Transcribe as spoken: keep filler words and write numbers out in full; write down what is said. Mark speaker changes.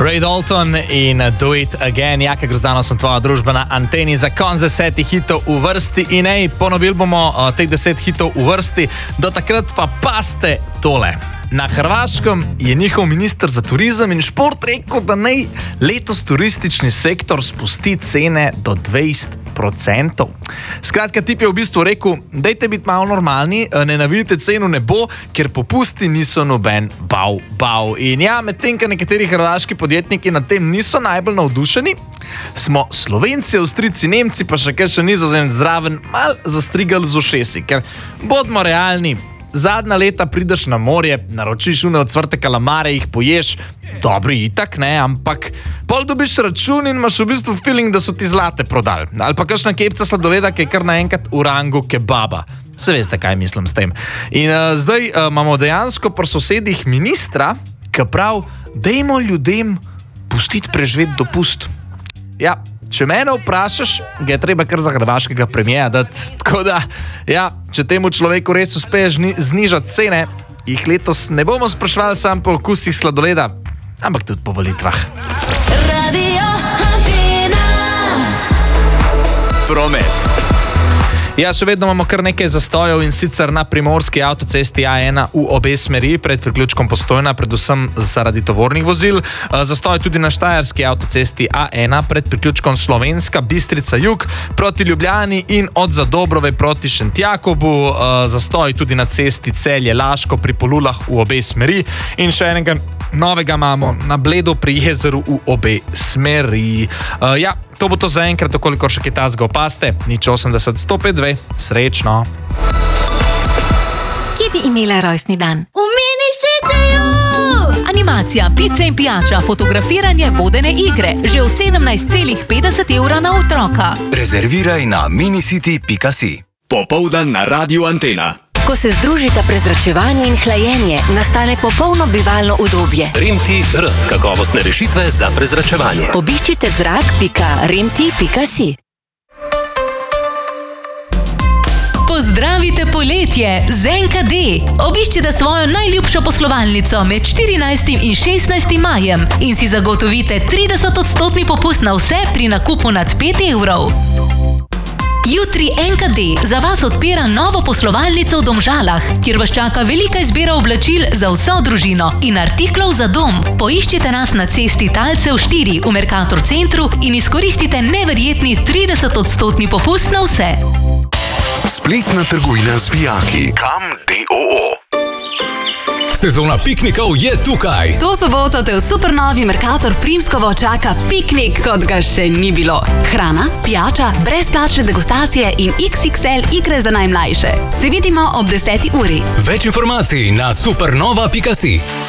Speaker 1: Ray Dalton in Do It Again. Jaka Grozdano sem tvoja družbena anteni za konc desetih hitov v vrsti. In ej, ponovili bomo uh, teh deset hitov v vrsti. Do takrat pa paste tole. Na Hrvaškem je njihov minister za turizem in šport rekel, da naj letos turistični sektor spusti cene do dvajset procentov. Skratka, tip je v bistvu rekel, dajte biti malo normalni, ne navijte ceno nebo, ker popusti niso noben bav, bav. In ja, medtem, ker nekateri hrvaški podjetniki nad tem niso najbolj navdušeni, smo Slovenci, Avstrijci, Nemci, pa še kaj še Nizozemci zraven mal zastrigali z ušesi, ker bodimo realni. Zadnja leta prideš na morje, naročiš une ocvrte kalamare, jih poješ, dobri itak, ne, ampak pol dobiš račun in imaš v bistvu feeling, da so ti zlate prodali. Ali pa kakšna kepca sladoleda, ki je kar naenkrat v rangu kebaba. Se veste, kaj mislim s tem. In uh, zdaj uh, imamo dejansko pri sosedih ministra, ki prav, dajmo ljudem pustiti preživeti dopust. Ja, če mene vprašaš, ga je treba kar za hrvaškega premijera dati. Tako da, ja, če temu človeku res uspeje znižati cene, jih letos ne bomo sprašvali sam po okusih sladoleda, ampak tudi po volitvah. Radio Antena. Promet. Ja, še vedno imamo kar nekaj zastojev in sicer na primorski avtocesti A ena v obe smeri pred priključkom Postojna, predvsem zaradi tovornih vozil. Zastoj tudi na štajerski avtocesti A ena pred priključkom Slovenska Bistrica jug proti Ljubljani in od Zadobrove proti Šentjakobu. Zastoj tudi na cesti Celje-Laško pri Polulah v obe smeri in še enega novega imamo na Bledu pri Jezeru v obe smeri. Ja, to bo to za enkrat, okoliko še kaj tazga opaste. Nič osemdeset sto pet dve. Srečno!
Speaker 2: Kje bi imela rojstni dan?
Speaker 3: V mini Cityju!
Speaker 2: Animacija, pice in pijača, fotografiranje, vodene igre. Že od sedemnajst celih petdeset evra na otroka.
Speaker 4: Rezerviraj na minicity pika si.
Speaker 5: Popoldan na Radio Antena.
Speaker 3: Ko se združita prezračevanje in hlajenje, nastane popolno bivalno udobje.
Speaker 6: Rimti R. Kakovostne rešitve za prezračevanje.
Speaker 3: Obiščite zrak pika rimti pika si.
Speaker 2: Pozdravite poletje z N K D. Obiščite svojo najljubšo poslovalnico med štirinajstim in šestnajstim majem in si zagotovite trideset odstotni popust na vse pri nakupu nad pet evrov. Jutri N K D za vas odpira novo poslovalnico v Domžalah, kjer vas čaka velika izbira oblačil za vso družino in artiklov za dom. Poiščite nas na cesti Talcev štiri v Mercator centru in izkoristite neverjetni trideset odstotni popust na vse.
Speaker 4: Spletna trgovina z vijaki. Kam D O O.
Speaker 5: Sezona piknikov je tukaj.
Speaker 7: To soboto te v supernovi Mercator Primskovo čaka piknik, kot ga še ni bilo. Hrana, pijača, brezplačne degustacije in X X L igre za najmlajše. Se vidimo ob deseti uri.
Speaker 5: Več informacij na supernova pika si.